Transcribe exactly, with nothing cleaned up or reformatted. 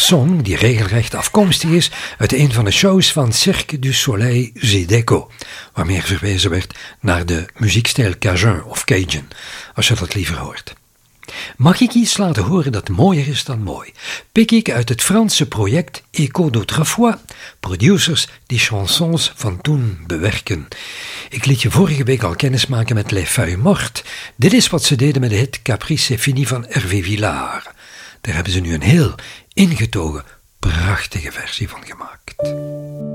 song die regelrecht afkomstig is uit een van de shows van Cirque du Soleil Zydeco, waarmee er verwezen werd naar de muziekstijl Cajun of Cajun, als je dat liever hoort. Mag ik iets laten horen dat mooier is dan mooi? Pik ik uit het Franse project Echo d'Autrefois, producers die chansons van toen bewerken. Ik liet je vorige week al kennismaken met Les Feuilles Mortes. Dit is wat ze deden met de hit Caprice c'est fini van Hervé Villard. Daar hebben ze nu een heel ingetogen, prachtige versie van gemaakt.